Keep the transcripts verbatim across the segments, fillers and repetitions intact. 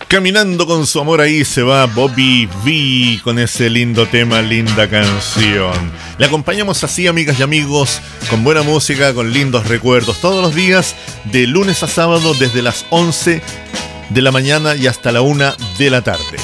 Caminando con su amor, ahí se va Bobby V con ese lindo tema, linda canción. Le acompañamos así, amigas y amigos, con buena música, con lindos recuerdos, todos los días, de lunes a sábado, desde las once de la mañana y hasta la una de la tarde.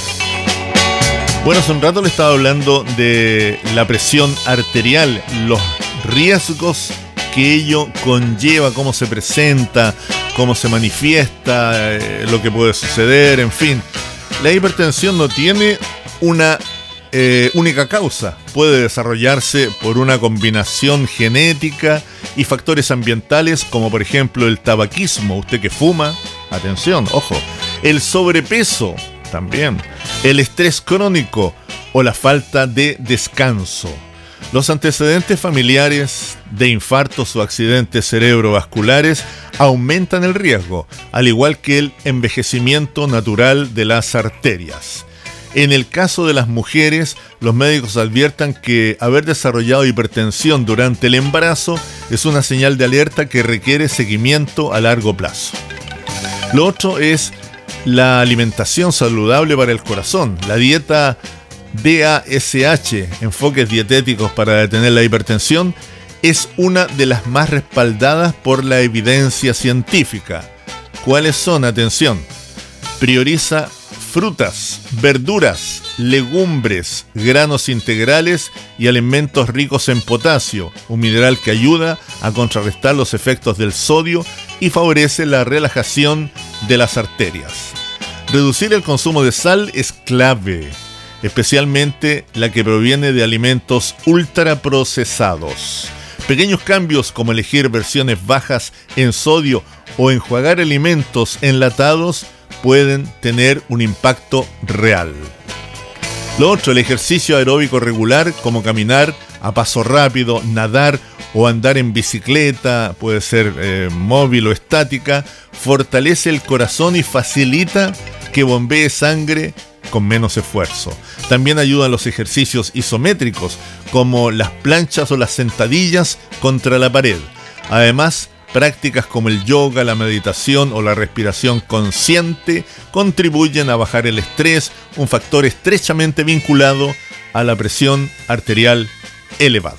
Bueno, hace un rato le estaba hablando de la presión arterial, los riesgos que ello conlleva, cómo se presenta, cómo se manifiesta, eh, lo que puede suceder, en fin. La hipertensión no tiene una eh, única causa. Puede desarrollarse por una combinación genética y factores ambientales, como por ejemplo el tabaquismo, usted que fuma, atención, ojo, el sobrepeso también, el estrés crónico o la falta de descanso. Los antecedentes familiares de infartos o accidentes cerebrovasculares aumentan el riesgo, al igual que el envejecimiento natural de las arterias. En el caso de las mujeres, los médicos advierten que haber desarrollado hipertensión durante el embarazo es una señal de alerta que requiere seguimiento a largo plazo. Lo otro es la alimentación saludable para el corazón. La dieta D A S H, enfoques dietéticos para detener la hipertensión, es una de las más respaldadas por la evidencia científica. ¿Cuáles son? Atención. Prioriza frutas, verduras, legumbres, granos integrales y alimentos ricos en potasio, un mineral que ayuda a contrarrestar los efectos del sodio y favorece la relajación de las arterias. Reducir el consumo de sal es clave, especialmente la que proviene de alimentos ultraprocesados. Pequeños cambios como elegir versiones bajas en sodio o enjuagar alimentos enlatados pueden tener un impacto real. Lo otro, el ejercicio aeróbico regular, como caminar a paso rápido, nadar o andar en bicicleta, puede ser eh, móvil o estática, fortalece el corazón y facilita que bombee sangre con menos esfuerzo. También ayudan los ejercicios isométricos, como las planchas o las sentadillas contra la pared. Además, prácticas como el yoga, la meditación o la respiración consciente contribuyen a bajar el estrés, un factor estrechamente vinculado a la presión arterial elevada.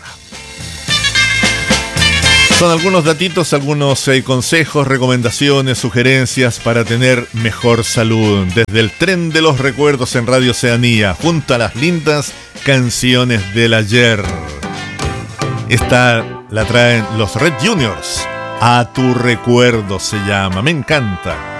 Son algunos datitos, algunos eh, consejos, recomendaciones, sugerencias para tener mejor salud. Desde el tren de los recuerdos en Radio Oceanía, junto a las lindas canciones del ayer. Esta la traen los Red Juniors. A tu recuerdo se llama, me encanta.